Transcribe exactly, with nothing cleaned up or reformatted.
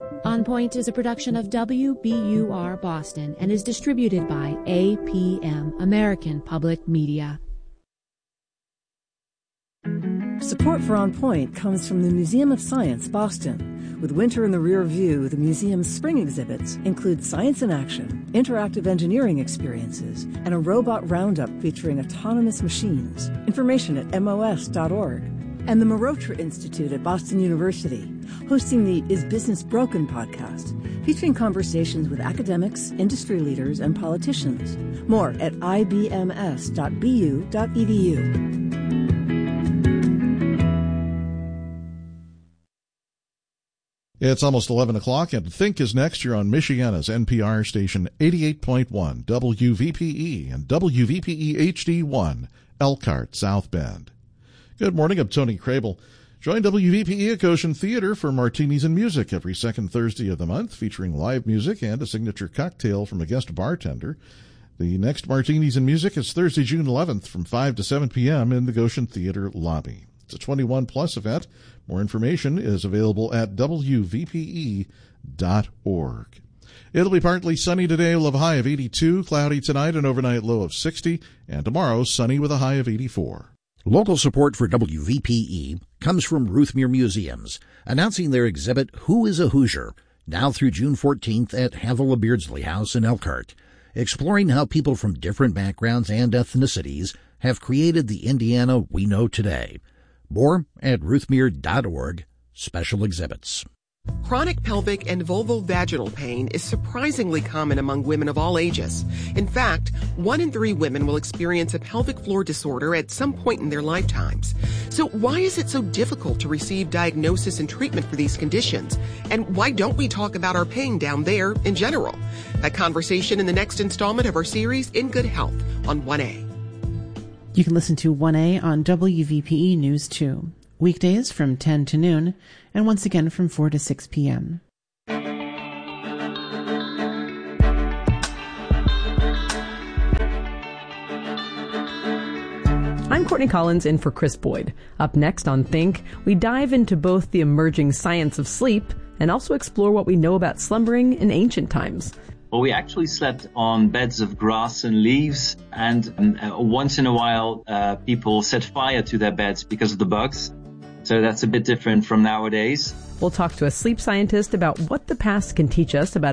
On Point is a production of W B U R Boston and is distributed by A P M, American Public Media. Support for On Point comes from the Museum of Science, Boston. With winter in the rear view, the museum's spring exhibits include Science in Action, interactive engineering experiences, and a robot roundup featuring autonomous machines. Information at M O S dot org. And the Marotra Institute at Boston University, hosting the Is Business Broken podcast, featuring conversations with academics, industry leaders, and politicians. More at I B M S dot B U dot E D U. It's almost eleven o'clock, and Think is next. You're on Michiana's N P R station eighty-eight point one, W V P E, and W V P E H D one, Elkhart, South Bend. Good morning, I'm Tony Crable. Join W V P E at Goshen Theater for Martinis and Music every second Thursday of the month, featuring live music and a signature cocktail from a guest bartender. The next Martinis and Music is Thursday, June eleventh from five to seven p.m. in the Goshen Theater lobby. It's a twenty-one plus event. More information is available at W V P E dot org. It'll be partly sunny today. We'll have a high of eighty-two, cloudy tonight, an overnight low of sixty, and tomorrow sunny with a high of eighty-four. Local support for W V P E comes from Ruthmere Museums, announcing their exhibit Who is a Hoosier, now through June fourteenth at Havila Beardsley House in Elkhart, exploring how people from different backgrounds and ethnicities have created the Indiana we know today. More at Ruthmere dot org, special exhibits. Chronic pelvic and vulvovaginal pain is surprisingly common among women of all ages. In fact, one in three women will experience a pelvic floor disorder at some point in their lifetimes. So why is it so difficult to receive diagnosis and treatment for these conditions? And why don't we talk about our pain down there in general? That conversation in the next installment of our series, In Good Health, on one A. You can listen to one A on W V P E News two, weekdays from ten to noon, and once again from four to six p.m. I'm Courtney Collins in for Chris Boyd. Up next on Think, we dive into both the emerging science of sleep and also explore what we know about slumbering in ancient times. Well, we actually slept on beds of grass and leaves, and um, uh, once in a while uh, people set fire to their beds because of the bugs. So that's a bit different from nowadays. We'll talk to a sleep scientist about what the past can teach us about